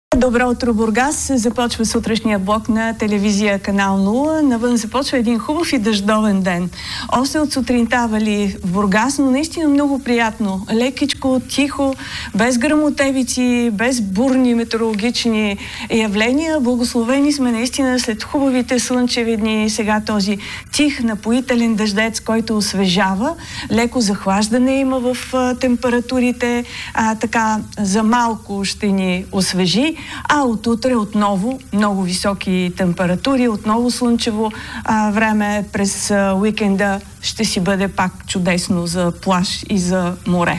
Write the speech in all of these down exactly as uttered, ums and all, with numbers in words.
Добро утро, Бургас! Започва сутрешния блок на телевизия Канал нула. Навън започва един хубав и дъждовен ден. Още от сутринта вали в Бургас, но наистина много приятно. Лекичко, тихо, без гръмотевици, без бурни метеорологични явления. Благословени сме наистина след хубавите слънчеви дни. Сега този тих, напоителен дъждец, който освежава. Леко захлаждане има в а, температурите. А, така за малко ще ни освежи. А от утре отново много високи температури, отново слънчево а, време през а, уикенда ще си бъде пак чудесно за плаж и за море.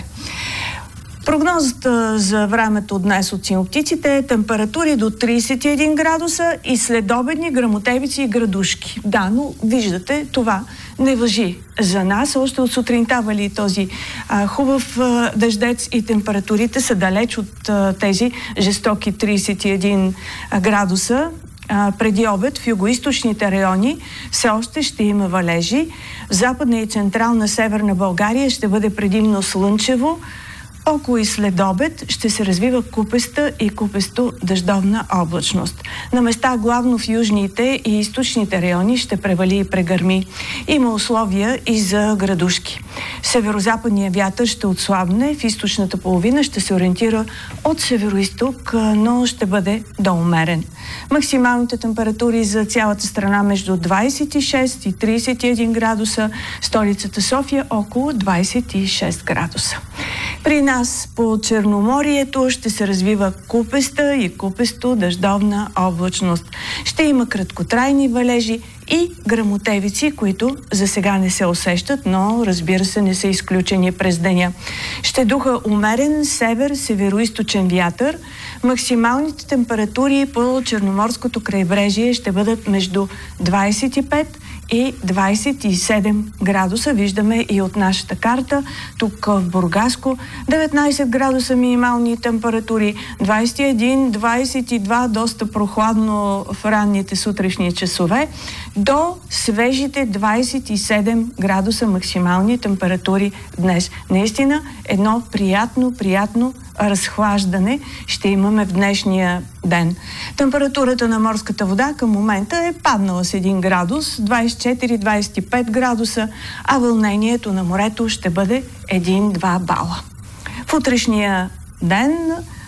Прогнозата за времето днес от синоптиците е температури до тридесет и един градуса и следобедни гръмотевици и градушки. Да, но виждате, това не важи за нас. Още от сутринта вали този а, хубав а, дъждец и температурите са далеч от а, тези жестоки тридесет и един градуса. А, преди обед в югоизточните райони все още ще има валежи. В западна и централна северна България ще бъде предимно слънчево. Около и след обед ще се развива купеста и купесто дъждовна облачност. На места главно в южните и източните райони ще превали и прегърми. Има условия и за градушки. Северозападният вятър ще отслабне, в източната половина ще се ориентира от североизток, но ще бъде доумерен. Максималните температури за цялата страна между двадесет и шест и тридесет и един градуса, столицата София около двадесет и шест градуса. При нас по Черноморието ще се развива купеста и купесто дъждовна облачност. Ще има краткотрайни валежи и гръмотевици, които за сега не се усещат, но разбира се не са изключени през деня. Ще духа умерен север-североизточен вятър. Максималните температури по Черноморското крайбрежие ще бъдат между двадесет и пет и двадесет и седем градуса. Виждаме и от нашата карта. Тук в Бургаско деветнадесет градуса минимални температури, двадесет и един двадесет и два доста прохладно в ранните сутрешни часове, до свежите двадесет и седем градуса максимални температури днес. Наистина едно приятно, приятно разхлаждане ще имаме в днешния ден. Температурата на морската вода към момента е паднала с един градус, двадесет и четири двадесет и пет градуса, а вълнението на морето ще бъде един-два бала. В утрешния ден,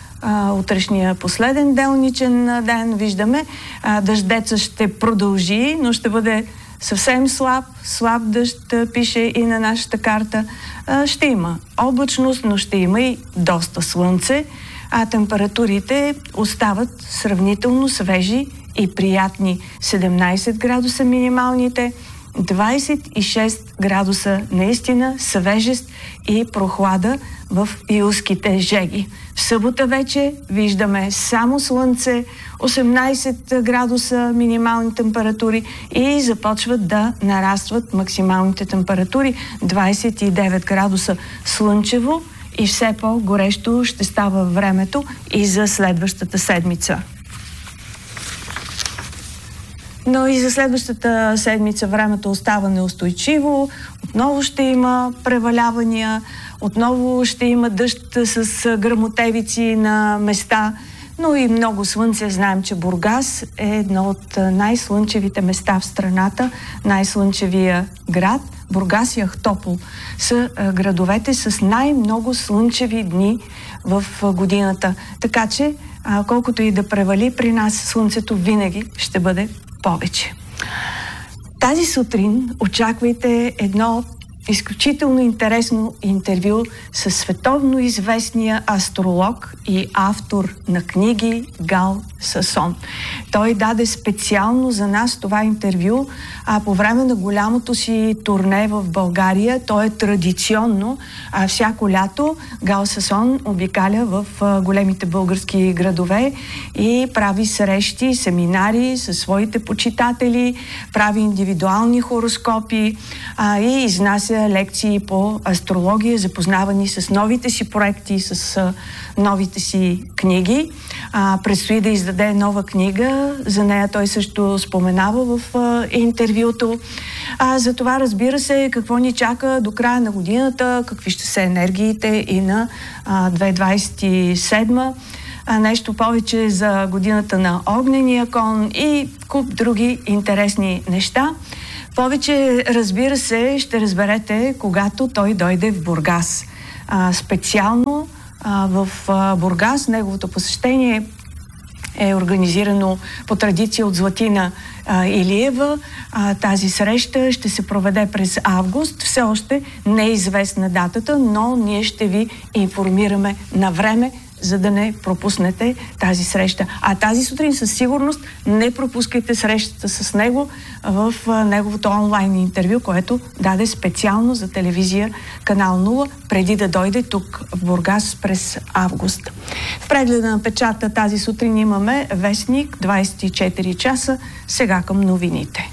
а, утрешния последен делничен ден, виждаме, а, дъждеца ще продължи, но ще бъде съвсем слаб, слаб дъжд, пише и на нашата карта. Ще има облачност, но ще има и доста слънце, а температурите остават сравнително свежи и приятни. седемнадесет градуса минималните, двадесет и шест градуса наистина свежест и прохлада в юлските жеги. В събота вече виждаме само слънце, осемнадесет градуса минимални температури и започват да нарастват максималните температури, двадесет и девет градуса слънчево и все по-горещо ще става времето и за следващата седмица. Но и за следващата седмица времето остава неустойчиво, отново ще има превалявания, отново ще има дъжд с гръмотевици на места, но и много слънце. Знаем, че Бургас е едно от най-слънчевите места в страната, най-слънчевия град. Бургас и Ахтопол са градовете с най-много слънчеви дни в годината. Така че, колкото и да превали, при нас слънцето винаги ще бъде повече. Тази сутрин очаквайте едно изключително интересно интервю с световно известния астролог и автор на книги Гал Съсон. Той даде специално за нас това интервю а по време на голямото си турне в България. То е традиционно. А всяко лято Гал Съсон обикаля в а, големите български градове и прави срещи, семинари със своите почитатели, прави индивидуални хороскопи а, и изнася лекции по астрология, запознавани с новите си проекти, с а, новите си книги. А, предстои да издаде нова книга, за нея той също споменава в а, интервюто. А, за това, разбира се, какво ни чака до края на годината, какви ще са енергиите и на а, две хиляди двадесет и седма. а, нещо повече за годината на огнения кон и куп други интересни неща. Повече, разбира се, ще разберете, когато той дойде в Бургас. А, специално а, в а, Бургас неговото посещение е организирано по традиция от Златина а, Илиева. А, тази среща ще се проведе през август. Все още не е известна датата, но ние ще ви информираме на време, за да не пропуснете тази среща. А тази сутрин със сигурност не пропускайте срещата с него в а, неговото онлайн интервю, което даде специално за телевизия Канал нула, преди да дойде тук в Бургас през август. В прегледа на печата тази сутрин имаме Вестник, двадесет и четири часа, сега към новините.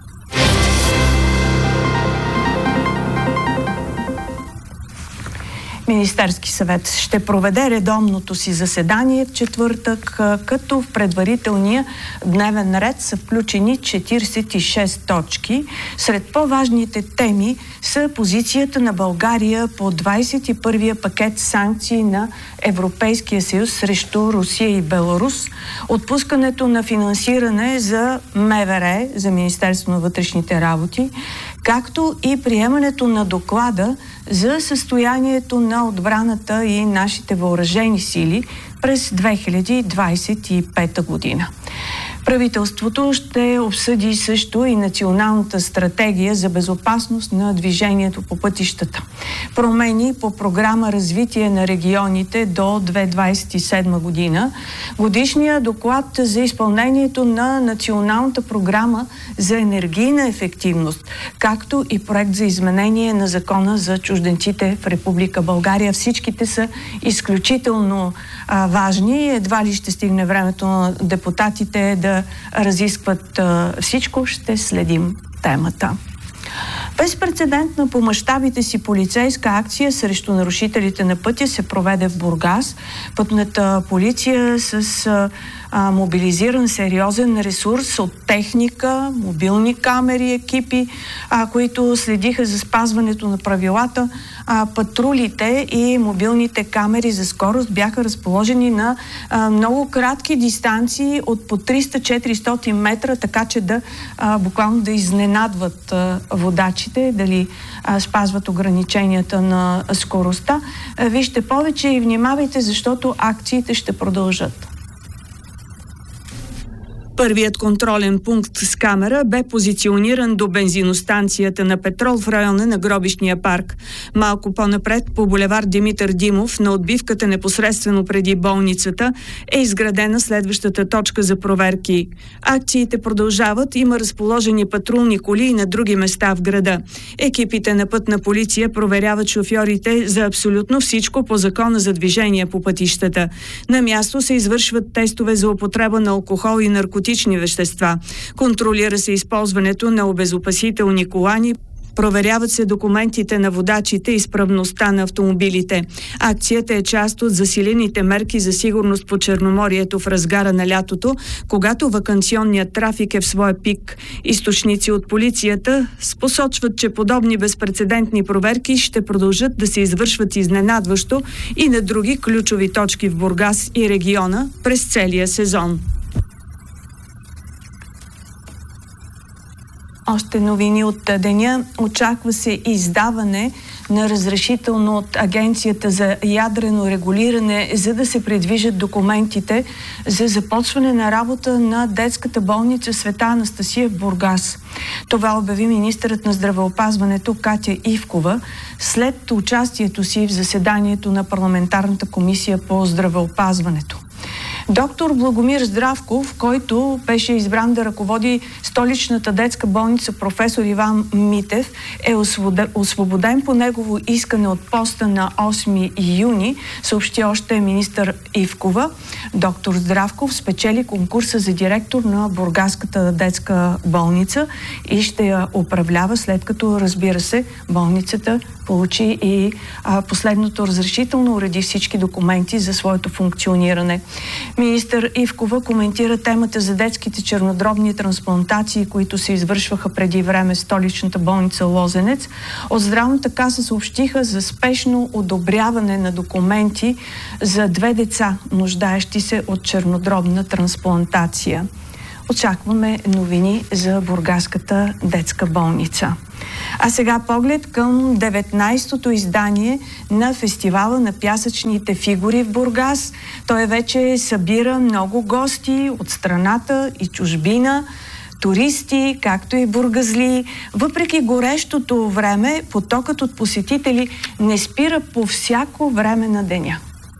Министерски съвет ще проведе редовното си заседание в четвъртък, като в предварителния дневен ред са включени четиридесет и шест точки. Сред по-важните теми са позицията на България по двадесет и първия пакет санкции на Европейския съюз срещу Русия и Беларус, отпускането на финансиране за МВР, за Министерство на вътрешните работи, както и приемането на доклада за състоянието на отбраната и нашите въоръжени сили през две хиляди двадесет и пета година. Правителството ще обсъди също и националната стратегия за безопасност на движението по пътищата. Промени по програма Развитие на регионите до две хиляди двадесет и седма година, годишния доклад за изпълнението на националната програма за енергийна ефективност, както и проект за изменение на закона за чужденците в Република България. Всичките са изключително а, важни. Едва ли ще стигне времето на депутатите да разискват а, всичко, ще следим темата. Безпрецедентна по мащабите си полицейска акция срещу нарушителите на пътя се проведе в Бургас. Пътната полиция с а, а, мобилизиран сериозен ресурс от техника, мобилни камери, екипи, а, които следиха за спазването на правилата. А, патрулите и мобилните камери за скорост бяха разположени на а, много кратки дистанции от по триста до четиристотин метра, така че да а, буквално да изненадват а, водачите, дали а, спазват ограниченията на скоростта. А, вижте повече и внимавайте, защото акциите ще продължат. Първият контролен пункт с камера бе позициониран до бензиностанцията на Петрол в района на Гробищния парк. Малко по-напред, по булевард Димитър Димов, на отбивката непосредствено преди болницата, е изградена следващата точка за проверки. Акциите продължават, има разположени патрулни коли и на други места в града. Екипите на пътна полиция проверяват шофьорите за абсолютно всичко по закона за движение по пътищата. На място се извършват тестове за употреба на алкохол и наркотични вещества. Контролира се използването на обезопасителни колани, проверяват се документите на водачите и изправността на автомобилите. Акцията е част от засилените мерки за сигурност по Черноморието в разгара на лятото, когато ваканционният трафик е в своя пик. Източници от полицията посочват, че подобни безпрецедентни проверки ще продължат да се извършват изненадващо и на други ключови точки в Бургас и региона през целия сезон. Още новини от деня. Очаква се издаване на разрешително от Агенцията за ядрено регулиране, за да се придвижат документите за започване на работа на детската болница Света Анастасия в Бургас. Това обяви министърът на здравеопазването Катя Ивкова след участието си в заседанието на парламентарната комисия по здравеопазването. Доктор Благомир Здравков, който беше избран да ръководи столичната детска болница професор Иван Митев, е освободен по негово искане от поста на осми юни, съобщи още министър Ивкова. Доктор Здравков спечели конкурса за директор на Бургаската детска болница и ще я управлява, след като, разбира се, болницата получи и а, последното разрешително, уреди всички документи за своето функциониране. Министър Ивкова коментира темата за детските чернодробни трансплантации, които се извършваха преди време в столичната болница Лозенец. От Здравната каса съобщиха за спешно одобряване на документи за две деца, нуждаещи се от чернодробна трансплантация. Очакваме новини за Бургаската детска болница. А сега поглед към деветнайсетото издание на фестивала на пясъчните фигури в Бургас. Той вече събира много гости от страната и чужбина, туристи, както и бургазли. Въпреки горещото време, потокът от посетители не спира по всяко време на деня.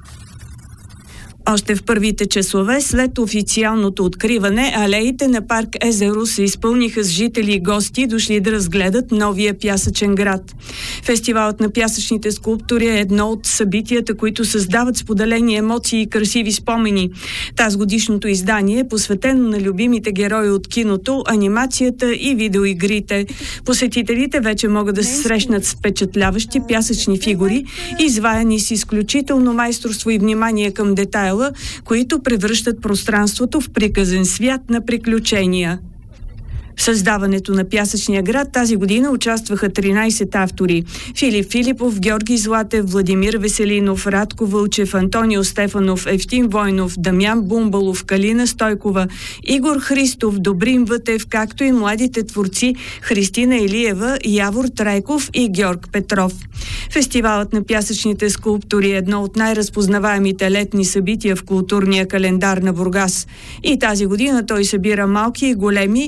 Още в първите часове, след официалното откриване, алеите на парк Езеро се изпълниха с жители и гости, дошли да разгледат новия пясъчен град. Фестивалът на пясъчните скулптури е едно от събитията, които създават споделени емоции и красиви спомени. Тазгодишното издание е посветено на любимите герои от киното, анимацията и видеоигрите. Посетителите вече могат да се срещнат с впечатляващи пясъчни фигури, изваяни с изключително майсторство и внимание към детайла, които превръщат пространството в приказен свят на приключения. В създаването на пясъчния град тази година участваха тринайсет автори. Филип Филипов, Георги Златев, Владимир Веселинов, Радко Вълчев, Антонио Стефанов, Евтим Войнов, Дамян Бумбалов, Калина Стойкова, Игор Христов, Добрин Вътев, както и младите творци Христина Илиева, Явор Трайков и Георг Петров. Фестивалът на пясъчните скулптури е едно от най-разпознаваемите летни събития в културния календар на Бургас. И тази година той събира малки и големи.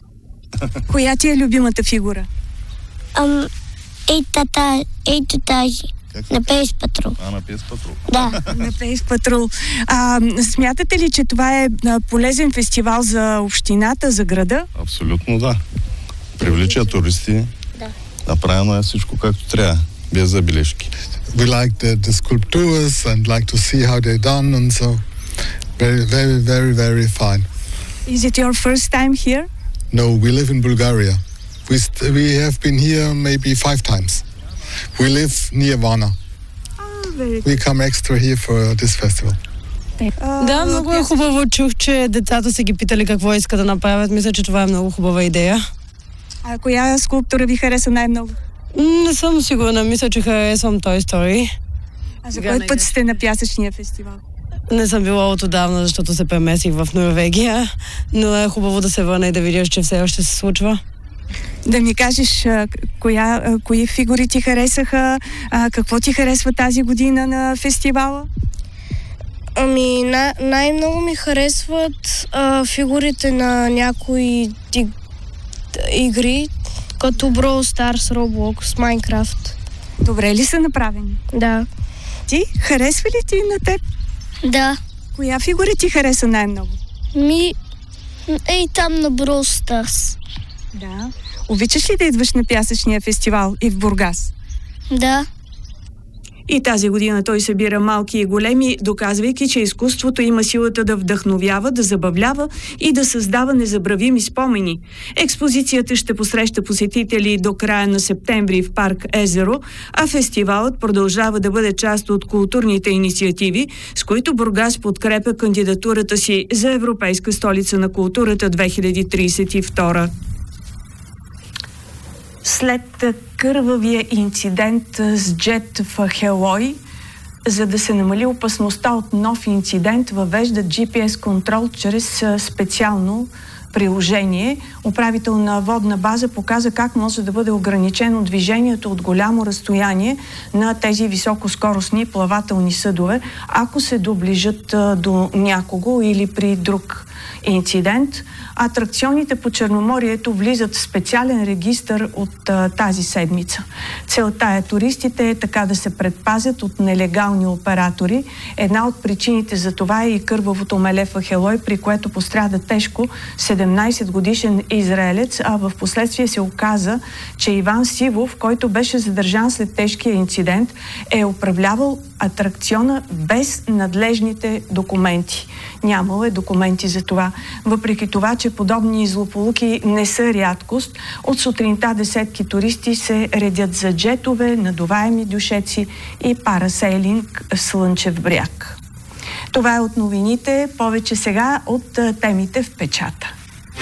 Коя ти е любимата фигура? Ам, ей, тата, ей, тази. На Пейс Патрул. А, на Пейс Патрул. Да. На Пейс Патрул. А, смятате ли, че това е полезен фестивал за общината, за града? Абсолютно да. Привлича туристи. Да. Направено е всичко както трябва, без забележки. We like the, the sculptures and like to see how they're done and so very, very, very, very fine. Is it your first time here? No, we live in Bulgaria. We st- we have been here maybe five times. We live near Varna. Oh, very We come extra here for this festival. Uh, Да, много е хубаво. Чух, че децата са ги питали какво искат да направят. Мисля, че това е много хубава идея. А коя скулптура ви хареса най-много? Не съм сигурна. Мисля, че харесвам Toy Story. А за кой път сте на пясъчния фестивал? Не съм била от отдавна, защото се премесих в Норвегия, но е хубаво да се върна и да видиш, че все още се случва. Да ми кажеш а, коя, а, кои фигури ти харесаха, а, какво ти харесва тази година на фестивала? Ами, най- най-много ми харесват а, фигурите на някои иг- игри, като Brawl Stars, Roblox, Minecraft. Добре ли са направени? Да. Ти? Харесва ли ти на теб? Да. Коя фигура ти хареса най-много? Ми, ей, там на Brawl Stars. Да. Обичаш ли да идваш на пясъчния фестивал и в Бургас? Да. И тази година той събира малки и големи, доказвайки, че изкуството има силата да вдъхновява, да забавлява и да създава незабравими спомени. Експозицията ще посреща посетители до края на септември в парк Езеро, а фестивалът продължава да бъде част от културните инициативи, с които Бургас подкрепя кандидатурата си за Европейска столица на културата две хиляди трийсет и втора. След кървавия инцидент с джет в Ахелой, за да се намали опасността от нов инцидент, въвеждат джи пи ес контрол чрез специално приложение. Управител на водна база показа как може да бъде ограничено движението от голямо разстояние на тези високоскоростни плавателни съдове, ако се доближат до някого или при друг инцидент. Атракционите по Черноморието влизат в специален регистър от а, тази седмица. Целта е туристите така да се предпазят от нелегални оператори. Една от причините за това е и кървавото меле в Ахелой, при което пострада тежко седем седемнайсет годишен израелец, а в последствие се оказа, че Иван Сивов, който беше задържан след тежкия инцидент, е управлявал атракциона без надлежните документи. Нямало е документи за това. Въпреки това, че подобни злополуки не са рядкост, от сутринта десетки туристи се редят за джетове, надуваеми дюшеци и парасейлинг в Слънчев бряг. Това е от новините, повече сега от темите в печата.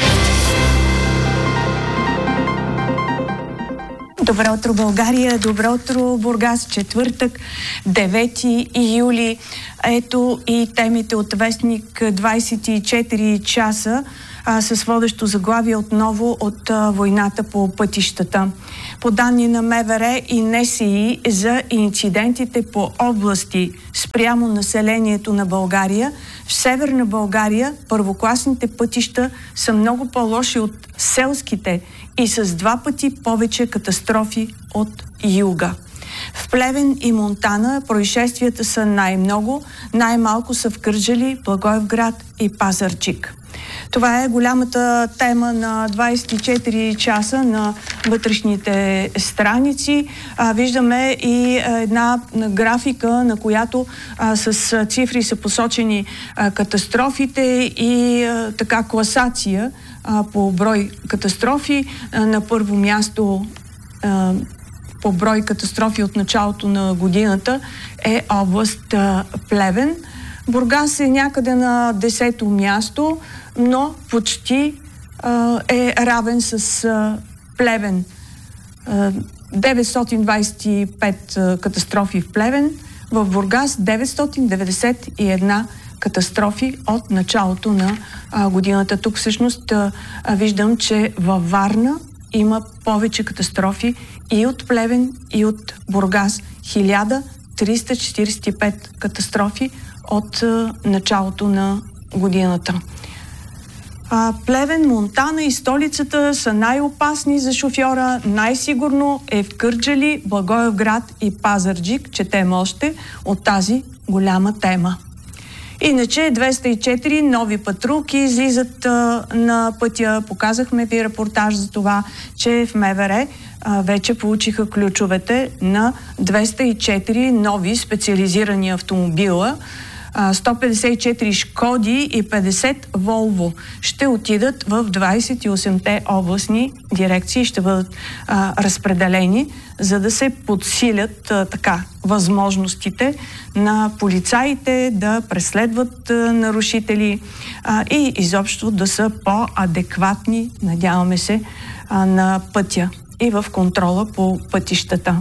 Добро утро, България! Добро утро, Бургас! Четвъртък, девети юли. Ето и темите от Вестник двайсет и четири часа а, с водещо заглавие отново от а, войната по пътищата. По данни на МВР и НСИ за инцидентите по области спрямо населението на България, в Северна България първокласните пътища са много по-лоши от селските и с два пъти повече катастрофи от юга. В Плевен и Монтана происшествията са най-много, най-малко са в Кърджали, Благоевград и Пазарджик. Това е голямата тема на двайсет и четири часа на вътрешните страници. А, виждаме и една графика, на която а, с цифри са посочени а, катастрофите и а, така класация а, по брой катастрофи. А, на първо място а, по брой катастрофи от началото на годината е област а, Плевен. Бургас е някъде на десето място, но почти а, е равен с а, Плевен. А, деветстотин двайсет и пет а, катастрофи в Плевен, в Бургас деветстотин деветдесет и една катастрофи от началото на а, годината. Тук всъщност а, виждам, че във Варна има повече катастрофи и от Плевен, и от Бургас. хиляда триста четирийсет и пет катастрофи от а, началото на годината. А, Плевен, Монтана и столицата са най-опасни за шофьора. Най-сигурно е в Кърджали, Благоевград и Пазарджик. Четем още от тази голяма тема. Иначе двеста и четири нови патрулки излизат а, на пътя. Показахме ви репортаж за това, че в МВР а, вече получиха ключовете на двеста и четири нови специализирани автомобила. сто петдесет и четири Шкоди и петдесет Волво ще отидат в двайсет и осемте областни дирекции и ще бъдат а, разпределени, за да се подсилят а, така възможностите на полицаите да преследват а, нарушители а, и изобщо да са по-адекватни, надяваме се, а, на пътя и в контрола по пътищата.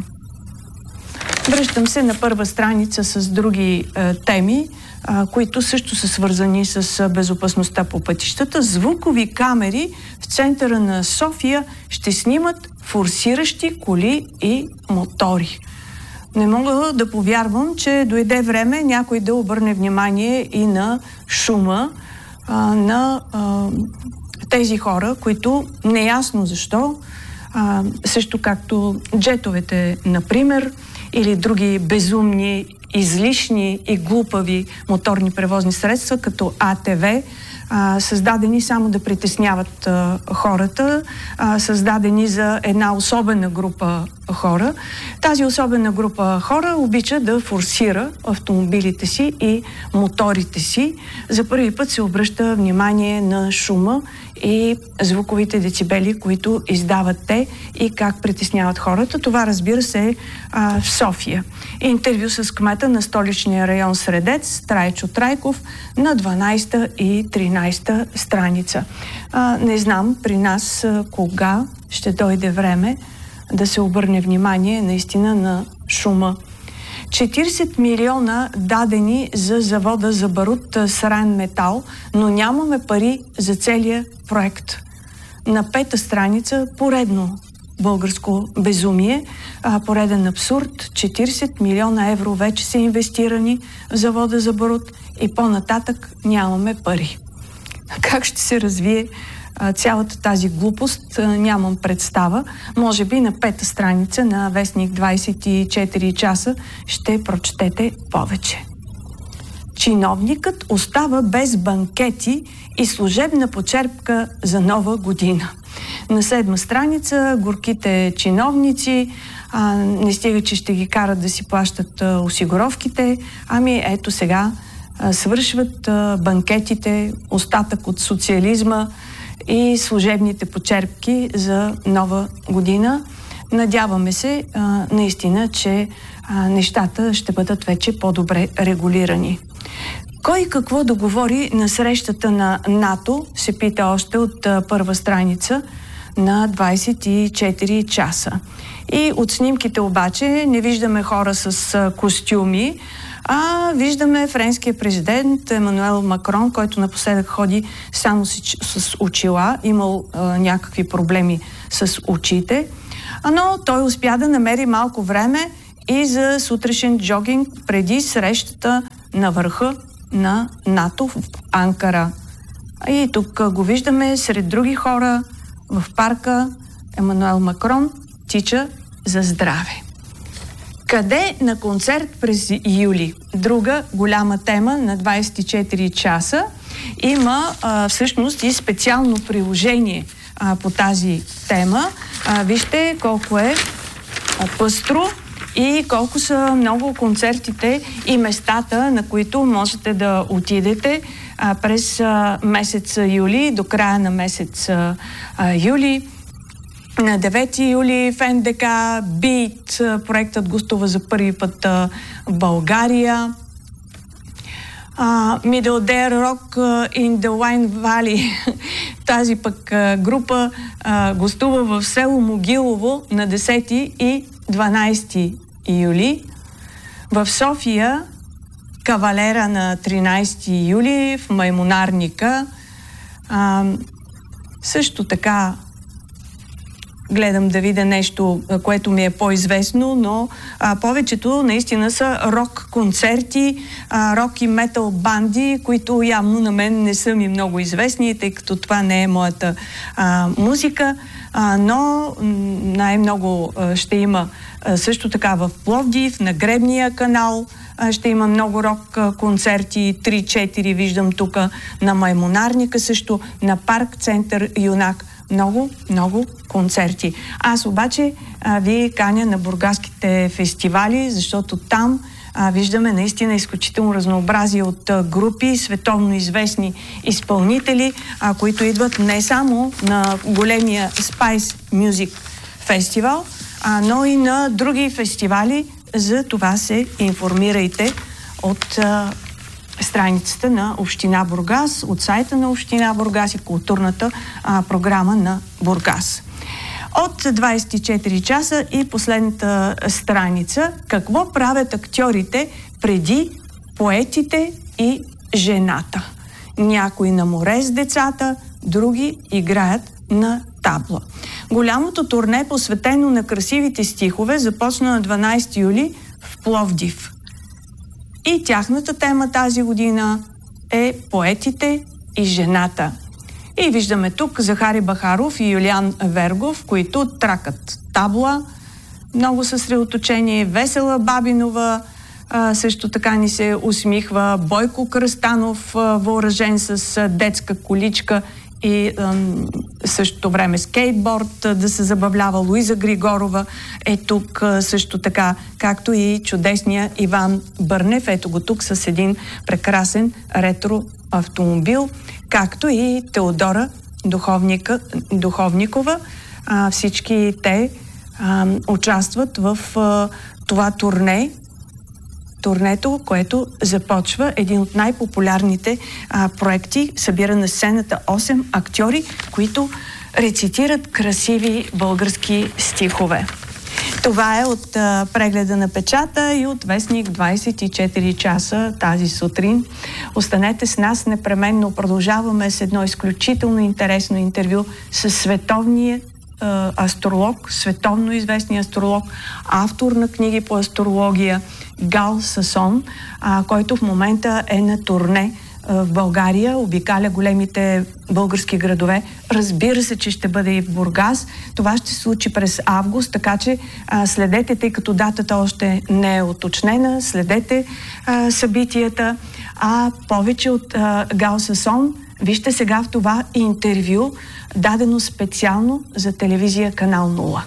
Връщам се на първа страница с други е, теми, а, които също са свързани с а, безопасността по пътищата. Звукови камери в центъра на София ще снимат форсиращи коли и мотори. Не мога да повярвам, че дойде време някой да обърне внимание и на шума а, на а, тези хора, които неясно защо, а, също както джетовете, например, или други безумни, излишни и глупави моторни превозни средства, като А Т В, а, създадени само да притесняват а, хората, а, създадени за една особена група хора. Тази особена група хора обича да форсира автомобилите си и моторите си. За първи път се обръща внимание на шума и звуковите децибели, които издават те и как притесняват хората. Това, разбира се, е а, в София. Интервю с кмета на столичния район Средец, Трайчо Трайков, на дванайсета и тринайсета страница. А, не знам при нас а, кога ще дойде време да се обърне внимание наистина на шума. четирийсет милиона дадени за завода за барут с Райнметал, но нямаме пари за целия проект. На пета страница поредно българско безумие, а, пореден абсурд. четирийсет милиона евро вече са инвестирани в завода за барут и по-нататък нямаме пари. Как ще се развие а, цялата тази глупост, а, нямам представа. Може би на пета страница на Вестник двайсет и четири часа ще прочетете повече. чиновникът остава без банкети и служебна почерпка за нова година. На седма страница горките чиновници а, не стига, че ще ги карат да си плащат а, осигуровките, ами ето сега а, свършват а, банкетите, остатък от социализма и служебните почерпки за нова година. Надяваме се а, наистина, че а, нещата ще бъдат вече по-добре регулирани. Кой какво да говори на срещата на НАТО, се пита още от а, първа страница на двайсет и четири часа. И от снимките обаче не виждаме хора с а, костюми, а виждаме френския президент Емануел Макрон, който напоследък ходи само с, с очила, имал а, някакви проблеми с очите, но той успя да намери малко време и за сутрешен джогинг преди срещата на върха на НАТО в Анкара. И тук го виждаме сред други хора в парка. Емануел Макрон тича за здраве. Къде на концерт през юли? Друга голяма тема на двайсет и четири часа. Има а, всъщност и специално приложение а, по тази тема. А, вижте колко е а, пъстро и колко са много концертите и местата, на които можете да отидете а, през а, месец юли, до края на месец а, юли. На девети юли в Ен Де Ка, Бит, проектът гостува за първи път а, в България. Uh, Middle Dare Rock uh, in the Wine Valley. Тази пък uh, група uh, гостува в село Могилово на десети и дванайсети юли. В София Кавалера на тринайсети юли в Маймунарника. Uh, също така гледам да видя нещо, което ми е по-известно, но а, повечето наистина са рок-концерти, а, рок и метал банди, които явно на мен не са ми много известни, тъй като това не е моята а, музика, а, но най-много а, ще има а, също така в Пловдив, на Гребния канал, а, ще има много рок-концерти, три-четири виждам тук, на Маймунарника също, на Парк Център Юнак. Много, много концерти. Аз обаче а, ви каня на бургаските фестивали, защото там а, виждаме наистина изключително разнообразие от а, групи, световно известни изпълнители, а, които идват не само на големия Spice Music Festival, а, но и на други фестивали. За това се информирайте от а, страницата на Община Бургас, от сайта на Община Бургас и културната а, програма на Бургас. От двайсет и четири часа и последната страница. Какво правят актьорите преди поетите и жената? Някои на море с децата, други играят на табла. Голямото турне, посветено на красивите стихове, започна на дванайсети юли в Пловдив. И тяхната тема тази година е поетите и жената. И виждаме тук Захари Бахаров и Юлиан Вергов, които тракат табла, много съсредоточение, Весела Бабинова, а, също така ни се усмихва Бойко Кръстанов, а, въоръжен с а, детска количка и ам, същото време скейтборд, а, да се забавлява. Луиза Григорова е тук а, също така, както и чудесния Иван Бърнев. Ето го тук с един прекрасен ретро автомобил, както и Теодора Духовника, Духовникова. А, всички те а, участват в а, това турне, турнето, което започва един от най-популярните а, проекти, събира на сцената осем актьори, които рецитират красиви български стихове. Това е от а, прегледа на печата и от вестник двайсет и четири часа тази сутрин. Останете с нас непременно. Продължаваме с едно изключително интересно интервю с световния а, астролог, световно известния астролог, автор на книги по астрология Гал Сасон, а, който в момента е на турне в България, обикаля големите български градове. Разбира се, че ще бъде и в Бургас. Това ще се случи през август, така че а, следете, тъй като датата още не е уточнена, следете а, събитията. а повече от а, Гал Съсон вижте сега в това интервю, дадено специално за телевизия Канал нула.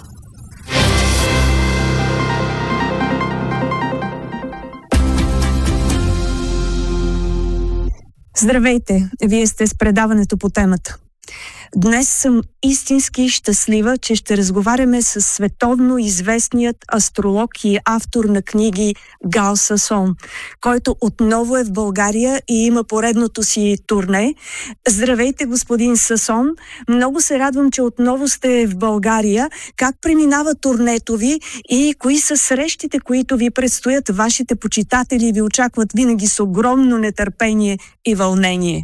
Здравейте! Вие сте с предаването по темата. Днес съм истински щастлива, че ще разговаряме с световно известният астролог и автор на книги Гал Съсон, който отново е в България и има поредното си турне. Здравейте, господин Съсон! Много се радвам, че отново сте в България. Как преминава турнето ви и кои са срещите, които ви предстоят? Вашите почитатели ви очакват винаги с огромно нетърпение и вълнение.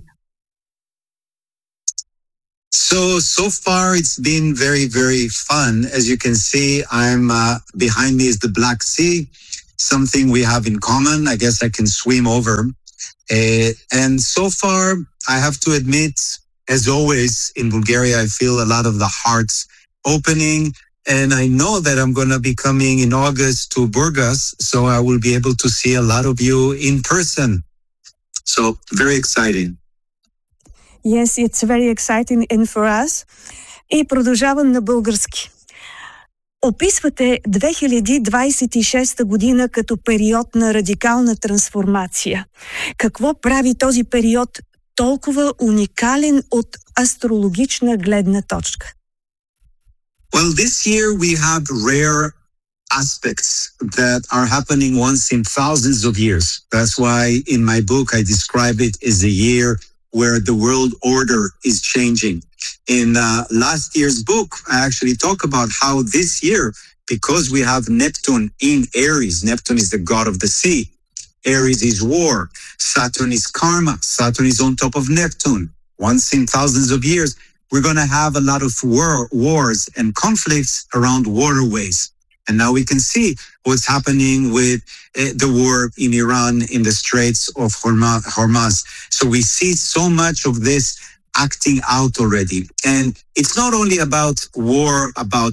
So, so far it's been very, very fun. As you can see, I'm uh, behind me is the Black Sea, something we have in common. I guess I can swim over. Uh, and so far, I have to admit, as always in Bulgaria, I feel a lot of the hearts opening. And I know that I'm going to be coming in August to Burgas, so I will be able to see a lot of you in person. So, very exciting. Yes, it's very exciting and for us. И продължавам на български. Описвате две хиляди двадесет и шеста година като период на радикална трансформация. Какво прави този период толкова уникален от астрологична гледна точка? Well, this year we have rare aspects that are happening once in thousands of years. That's why in my book I describe it as a year where the world order is changing. In uh, last year's book, I actually talk about how this year, because we have Neptune in Aries, Neptune is the god of the sea, Aries is war, Saturn is karma, Saturn is on top of Neptune. Once in thousands of years, we're going to have a lot of war, wars and conflicts around waterways. And now we can see what's happening with uh, the war in Iran in the Straits of Hormuz. So we see so much of this acting out already. And it's not only about war, about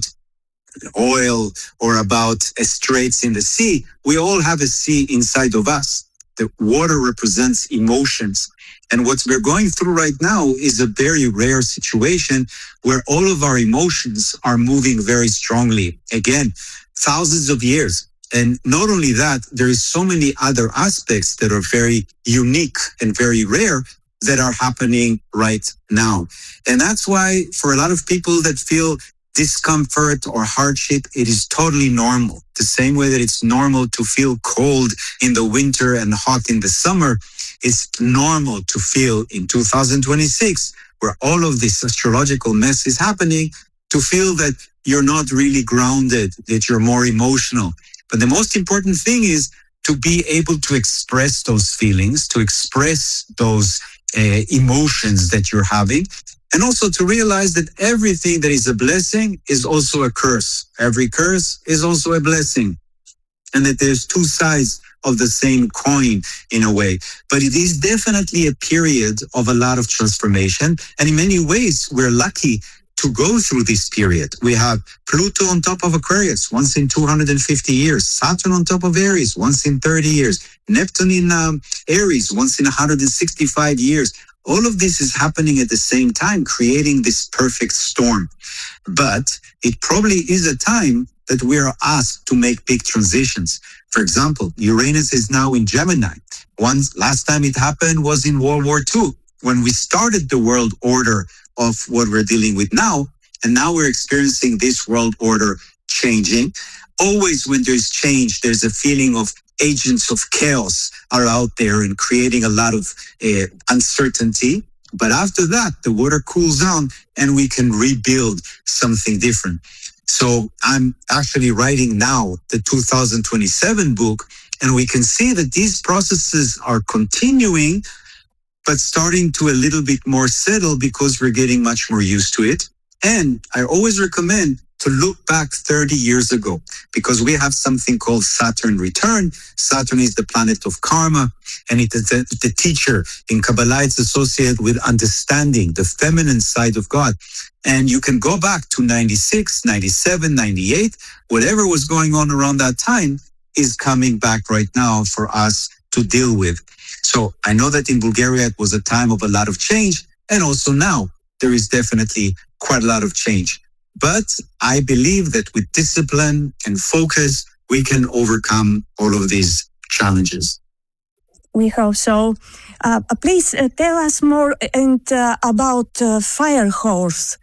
oil, or about uh, straits in the sea. We all have a sea inside of us. The water represents emotions. And what we're going through right now is a very rare situation where all of our emotions are moving very strongly. Again, thousands of years. And not only that, there is so many other aspects that are very unique and very rare that are happening right now. And that's why for a lot of people that feel discomfort or hardship, it is totally normal. The same way that it's normal to feel cold in the winter and hot in the summer, it's normal to feel in two thousand twenty-six, where all of this astrological mess is happening, to feel that you're not really grounded, that you're more emotional. But the most important thing is to be able to express those feelings, to express those uh, emotions that you're having, and also to realize that everything that is a blessing is also a curse. Every curse is also a blessing. And that there's two sides of the same coin in a way. But it is definitely a period of a lot of transformation. And in many ways, we're lucky to go through this period. We have Pluto on top of Aquarius once in two hundred fifty years, Saturn on top of Aries once in thirty years, Neptune in um, Aries once in one hundred sixty-five years. All of this is happening at the same time, creating this perfect storm. But it probably is a time that we are asked to make big transitions. For example, Uranus is now in Gemini. Once last time it happened was in World War Two, when we started the world order of what we're dealing with now, and now we're experiencing this world order changing. Always when there's change, there's a feeling of agents of chaos are out there and creating a lot of uh, uncertainty. But after that, the water cools down and we can rebuild something different. So I'm actually writing now the two thousand twenty-seven book, and we can see that these processes are continuing, but starting to a little bit more settle because we're getting much more used to it. And I always recommend to look back thirty years ago, because we have something called Saturn return. Saturn is the planet of karma, and it is the, the teacher. In Kabbalah, it's associated with understanding, the feminine side of God. And you can go back to ninety-six, ninety-seven, ninety-eight, whatever was going on around that time is coming back right now for us to deal with. So I know that in Bulgaria, it was a time of a lot of change. And also now there is definitely quite a lot of change. But I believe that with discipline and focus, we can overcome all of these challenges. We hope so. Uh, please uh, tell us more and uh, about uh, Fire Horse.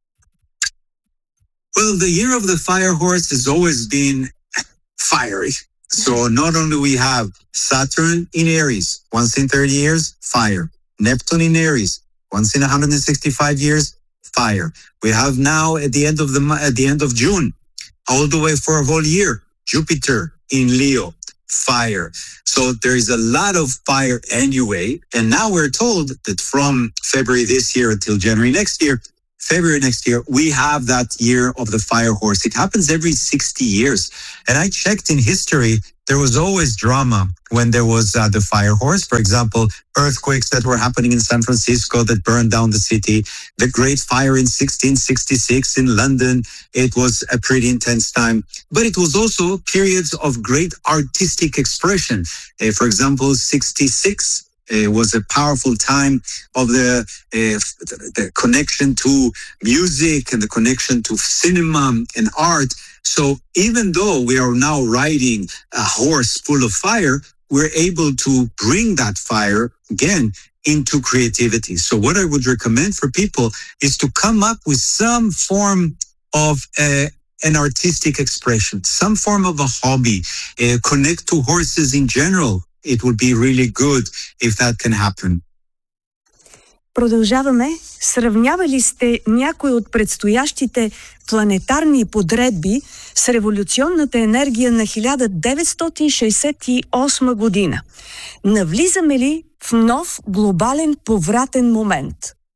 Well, the year of the Fire Horse has always been fiery. So not only we have Saturn in Aries, once in thirty years, fire. Neptune in Aries, once in one hundred sixty-five years, fire. We have now at the end of the at the end of June, all the way for a whole year, Jupiter in Leo, fire. So there is a lot of fire anyway. And now we're told that from February this year until January next year, February next year, we have that year of the Fire Horse. It happens every sixty years. And I checked in history, there was always drama when there was uh, the Fire Horse. For example, earthquakes that were happening in San Francisco that burned down the city. The Great Fire in sixteen sixty-six in London. It was a pretty intense time. But it was also periods of great artistic expression. Uh, for example, sixty-six. It was a powerful time of the, uh, the connection to music and the connection to cinema and art. So even though we are now riding a horse full of fire, we're able to bring that fire again into creativity. So what I would recommend for people is to come up with some form of uh, an artistic expression, some form of a hobby, uh, connect to horses in general. It would be really good if that can happen. Продължаваме. Сравнявали ли сте някои от предстоящите планетарни подредби с революционната енергия на хиляда деветстотин шейсет и осма година? Навлизаме ли в нов глобален повратен момент?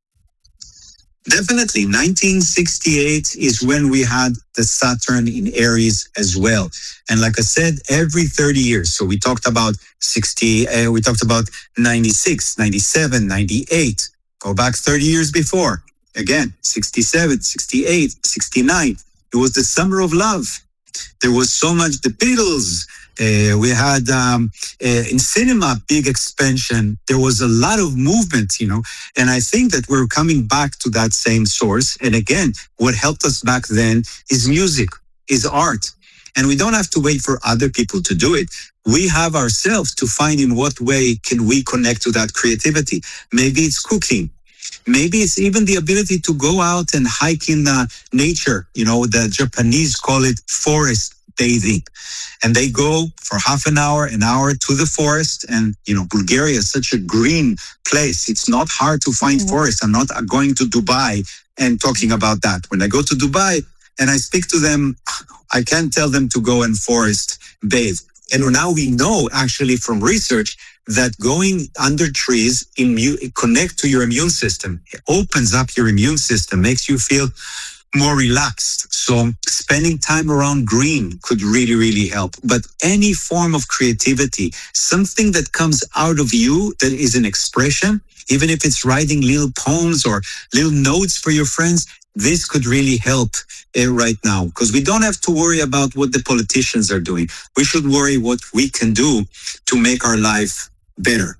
Definitely. nineteen sixty-eight is when we had the Saturn in Aries as well. And like I said, every thirty years. So we talked about sixty, uh, we talked about ninety-six, ninety-seven, ninety-eight. Go back thirty years before. Again, sixty-seven, sixty-eight, sixty-nine. It was the summer of love. There was so much, the Beatles. Uh, we had um, uh, in cinema, big expansion. There was a lot of movement, you know, and I think that we're coming back to that same source. And again, what helped us back then is music, is art. And we don't have to wait for other people to do it. We have ourselves to find in what way can we connect to that creativity. Maybe it's cooking. Maybe it's even the ability to go out and hike in uh, nature. You know, the Japanese call it forest bathing. And they go for half an hour, an hour to the forest. And, you know, Bulgaria is such a green place. It's not hard to find mm-hmm. forests. I'm not going to Dubai and talking about that. When I go to Dubai and I speak to them, I can't tell them to go and forest bathe. And now we know actually from research that going under trees immu- connect to your immune system. It opens up your immune system, makes you feel more relaxed. So spending time around green could really, really help. But any form of creativity, something that comes out of you that is an expression, even if it's writing little poems or little notes for your friends, this could really help uh, right now, because we don't have to worry about what the politicians are doing. We should worry what we can do to make our life better.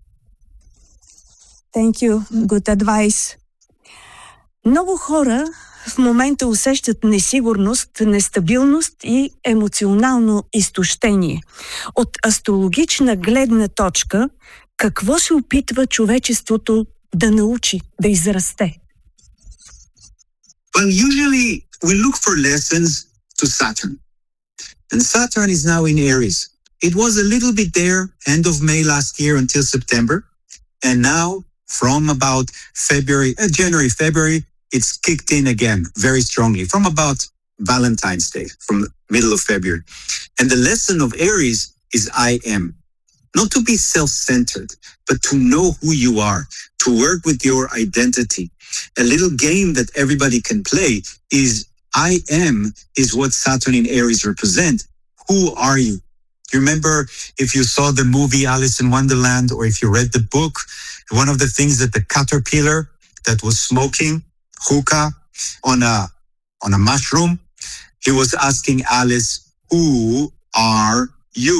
Thank you. Good advice. Много хора в момента усещат несигурност, нестабилност и емоционално изтощение. От астрологична гледна точка, какво се опитва човечеството да научи, да израсте? Well, usually we look for lessons to Saturn. And Saturn is now in Aries. It was a little bit there end of May last year until September. And now from about February, uh, January, February, it's kicked in again very strongly from about Valentine's Day, from the middle of February. And the lesson of Aries is I am. Not to be self-centered, but to know who you are, to work with your identity. A little game that everybody can play is I am is what Saturn in Aries represent. Who are you? You remember if you saw the movie Alice in Wonderland, or if you read the book, one of the things that the caterpillar that was smoking hookah on a on a mushroom, he was asking Alice, who are you?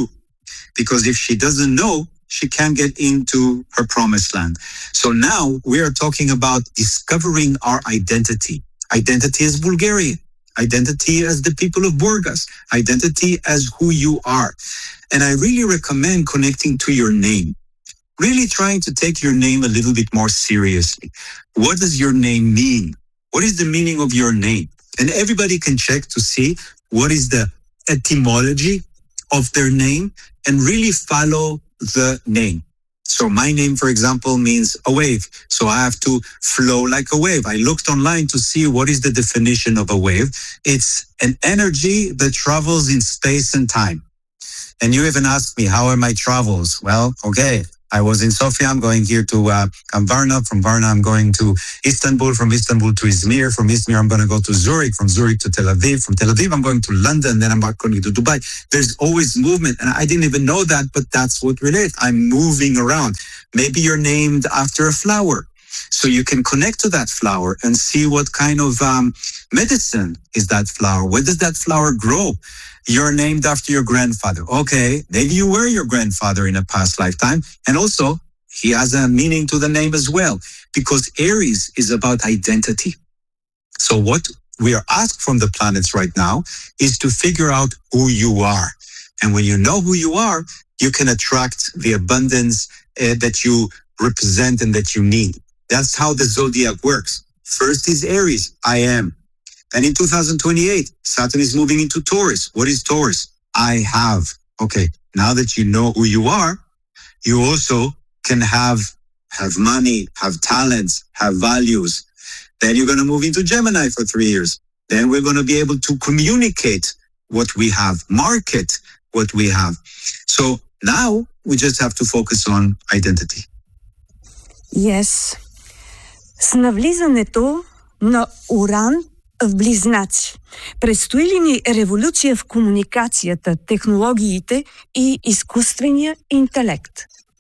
because if she doesn't know, she can't get into her promised land. So now we are talking about discovering our identity. Identity as Bulgarian, identity as the people of Burgas, identity as who you are. And I really recommend connecting to your name. Really trying to take your name a little bit more seriously. What does your name mean? What is the meaning of your name? And everybody can check to see what is the etymology of their name and really follow the name. So my name, for example, means a wave. So I have to flow like a wave. I looked online to see what is the definition of a wave. It's an energy that travels in space and time. And you even asked me, how are my travels? Well, okay. I was in Sofia. I'm going here to uh, Varna. From Varna, I'm going to Istanbul. From Istanbul to Izmir. From Izmir, I'm going to go to Zurich. From Zurich to Tel Aviv. From Tel Aviv, I'm going to London. Then I'm going to Dubai. There's always movement. And I didn't even know that, but that's what it is. I'm moving around. Maybe you're named after a flower. So you can connect to that flower and see what kind of um, medicine is that flower. Where does that flower grow? You're named after your grandfather. Okay, maybe you were your grandfather in a past lifetime. And also, he has a meaning to the name as well, because Aries is about identity. So what we are asked from the planets right now is to figure out who you are. And when you know who you are, you can attract the abundance uh, that you represent and that you need. That's how the zodiac works. First is Aries, I am. And in two thousand twenty-eight, Saturn is moving into Taurus. What is Taurus? I have. Okay, now that you know who you are, you also can have, have money, have talents, have values. Then you're going to move into Gemini for three years. Then we're going to be able to communicate what we have, market what we have. So now we just have to focus on identity. Yes. С навлизането на Уран в Близнаци. Предстои ли ни революция в комуникацията, технологиите и изкуствения интелект?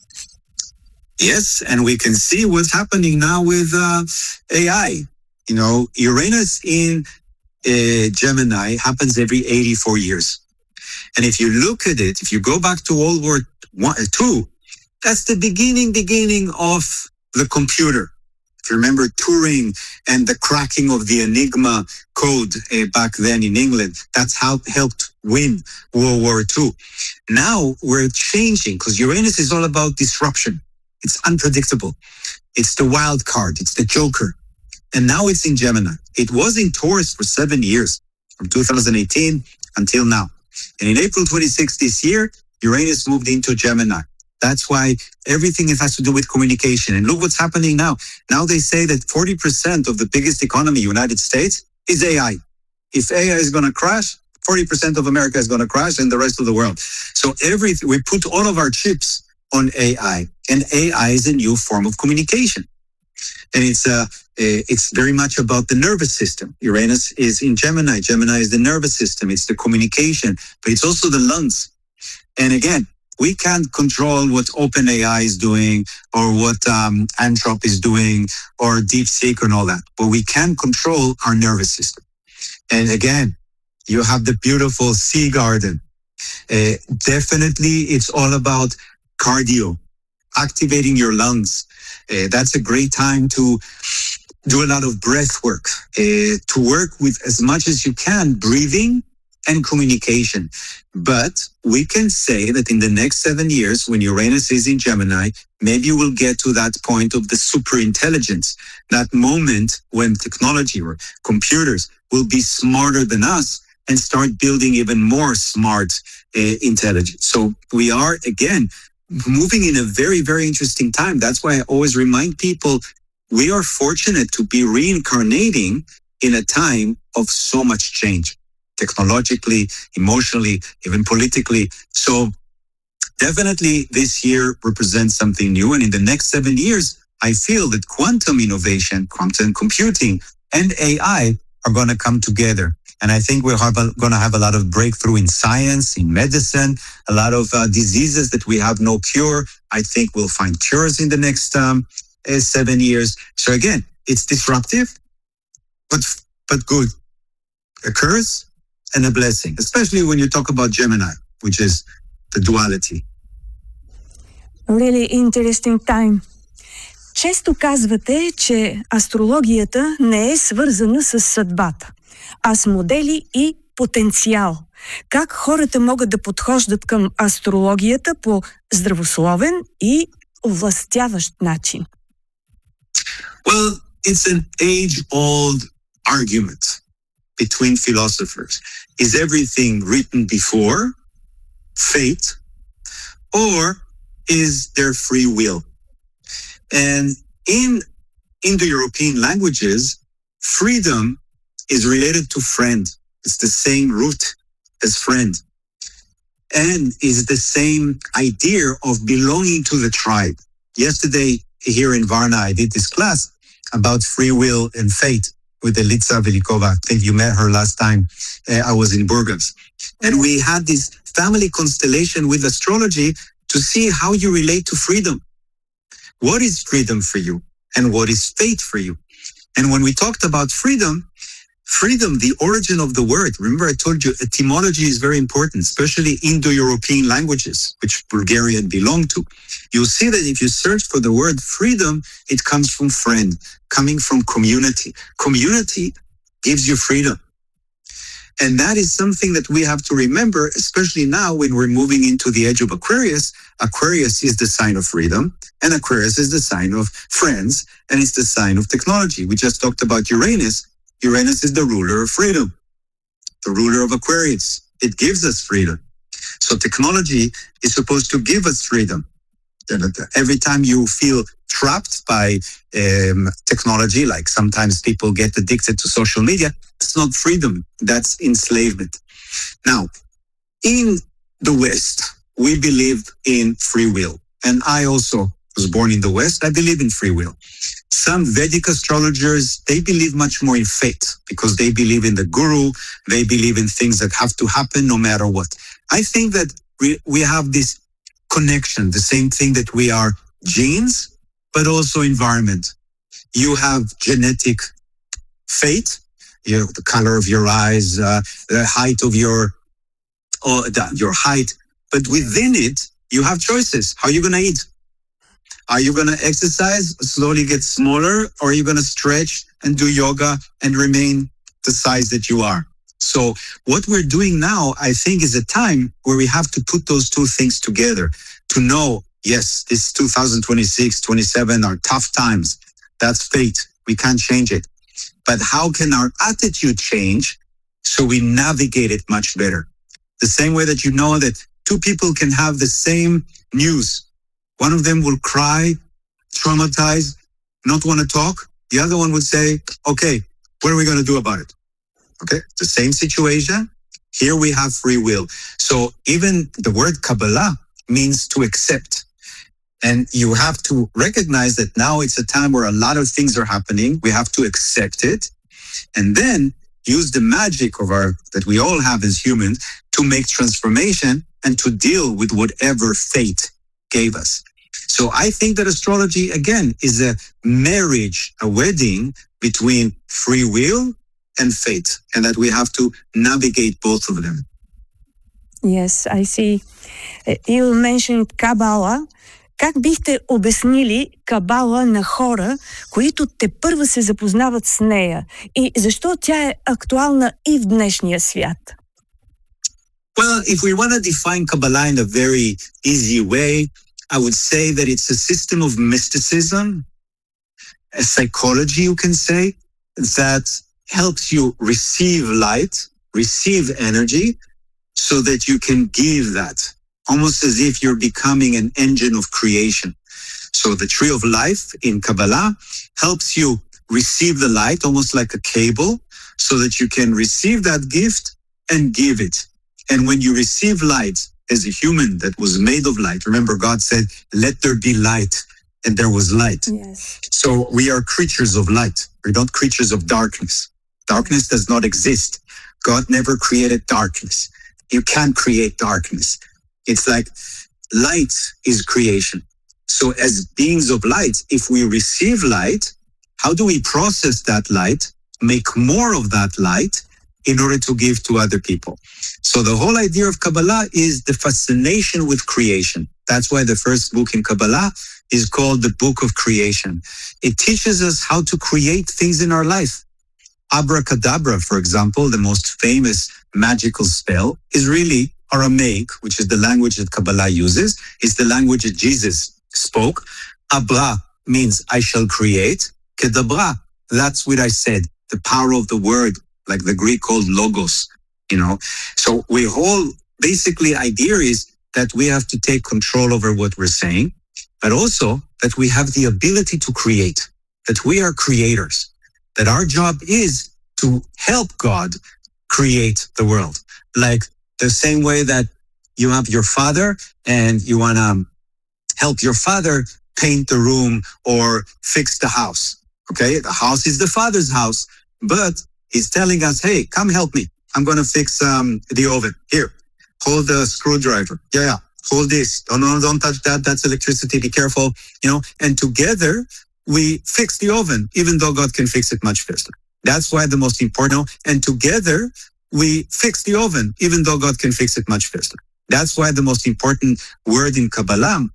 Yes, and we can see what's happening now with uh, A I. You know, Uranus in uh, Gemini happens every eighty-four years. And if you look at it, if you go back to World War Two, that's the beginning, beginning of the computer. If you remember Turing and the cracking of the Enigma code uh, back then in England, that's how it helped win World War Two. Now we're changing because Uranus is all about disruption. It's unpredictable. It's the wild card. It's the joker. And now it's in Gemini. It was in Taurus for seven years, from two thousand eighteen until now. And in April twenty-sixth this year, Uranus moved into Gemini. That's why everything has to do with communication. And look what's happening now. Now they say that forty percent of the biggest economy, United States, is A I. If A I is going to crash, forty percent of America is going to crash and the rest of the world. So everything, we put all of our chips on A I, and A I is a new form of communication. And it's uh, it's very much about the nervous system. Uranus is in Gemini. Gemini is the nervous system. It's the communication, but it's also the lungs. And again, we can't control what OpenAI is doing or what um, Anthropic is doing or DeepSeek and all that. But we can control our nervous system. And again, you have the beautiful Sea Garden. Uh, definitely, it's all about cardio, activating your lungs. Uh, that's a great time to do a lot of breath work, uh, to work with as much as you can, breathing and communication. But we can say that in the next seven years, when Uranus is in Gemini, maybe you will get to that point of the super intelligence, that moment when technology or computers will be smarter than us and start building even more smart uh, intelligence. So we are, again, moving in a very, very interesting time. That's why I always remind people, we are fortunate to be reincarnating in a time of so much change, technologically, emotionally, even politically. So definitely this year represents something new. And in the next seven years, I feel that quantum innovation, quantum computing, and A I are going to come together. And I think we're going to have a lot of breakthrough in science, in medicine, a lot of uh, diseases that we have no cure. I think we'll find cures in the next um, uh, seven years. So again, it's disruptive, but but good. A curse and a blessing, especially when you talk about Gemini, which is the duality. Really interesting time. Често казвате, че астрологията не е свързана с съдбата, а с модели и потенциал. Как хората могат да подхождат към астрологията по здравословен и овластяващ начин? Well, it's an age-old argument between philosophers. Is everything written before, fate, or is there free will? And in Indo-European languages, freedom is related to friend. It's the same root as friend. And is the same idea of belonging to the tribe. Yesterday, here in Varna, I did this class about free will and fate with Elitsa Velikova. I think you met her last time uh, I was in Burgas. And we had this family constellation with astrology to see how you relate to freedom. What is freedom for you? And what is fate for you? And when we talked about freedom, freedom, the origin of the word, remember I told you etymology is very important, especially Indo-European languages, which Bulgarian belong to. You'll see that if you search for the word freedom, it comes from friend, coming from community. Community gives you freedom. And that is something that we have to remember, especially now when we're moving into the age of Aquarius. Aquarius is the sign of freedom, and Aquarius is the sign of friends, and it's the sign of technology. We just talked about Uranus. Uranus is the ruler of freedom, the ruler of Aquarius. It gives us freedom. So technology is supposed to give us freedom. Every time you feel trapped by um, technology, like sometimes people get addicted to social media, it's not freedom, that's enslavement. Now, in the West, we believe in free will. And I also was born in the West. I believe in free will. Some Vedic astrologers, they believe much more in fate because they believe in the guru. They believe in things that have to happen no matter what. I think that we, we have this connection, the same thing that we are genes, but also environment. You have genetic fate, you know, the color of your eyes, uh, the height of your, or the, your height, but within it, you have choices. How are you going to eat? Are you going to exercise, slowly get smaller, or are you going to stretch and do yoga and remain the size that you are? So what we're doing now, I think, is a time where we have to put those two things together to know, yes, this two thousand twenty-six, twenty-seven are tough times. That's fate. We can't change it. But how can our attitude change so we navigate it much better? The same way that you know that two people can have the same news. One of them will cry, traumatized, not want to talk. The other one would say, okay, what are we going to do about it? Okay, it's the same situation. Here we have free will. So even the word Kabbalah means to accept. And you have to recognize that now it's a time where a lot of things are happening. We have to accept it. And then use the magic of our, that we all have as humans, to make transformation and to deal with whatever fate gave us. So I think that astrology, again, is a marriage, a wedding between free will and fate, and that we have to navigate both of them. Yes, I see. You mentioned Kabbalah. Как бихте обяснили Кабала на хора, които тепърва се запознават с нея? И защо тя е актуална и в днешния свят? Well, if we want to define Kabbalah in a very easy way, I would say that it's a system of mysticism, a psychology, you can say, that helps you receive light, receive energy, so that you can give that, almost as if you're becoming an engine of creation. So the tree of life in Kabbalah helps you receive the light, almost like a cable, so that you can receive that gift and give it. And when you receive light as a human that was made of light, remember God said, let there be light, and there was light. Yes. So we are creatures of light. We're not creatures of darkness. Darkness does not exist. God never created darkness. You can't create darkness. It's like light is creation. So as beings of light, if we receive light, how do we process that light, make more of that light, in order to give to other people. So the whole idea of Kabbalah is the fascination with creation. That's why the first book in Kabbalah is called the Book of Creation. It teaches us how to create things in our life. Abracadabra, for example, the most famous magical spell, is really Aramaic, which is the language that Kabbalah uses. It's the language that Jesus spoke. Abra means I shall create. Kedabra, that's what I said, the power of the word, like the Greek called logos, you know. So we whole, basically idea is that we have to take control over what we're saying, but also that we have the ability to create, that we are creators, that our job is to help God create the world. Like the same way that you have your father and you want to help your father paint the room or fix the house. Okay, the house is the father's house, but he's telling us, hey, come help me. I'm going to fix um, the oven. Here, hold the screwdriver. Yeah, yeah, hold this. Oh, no, don't touch that. That's electricity. Be careful. You know, and together we fix the oven, even though God can fix it much faster. That's why the most important, and together we fix the oven, even though God can fix it much faster. That's why the most important word in Kabbalah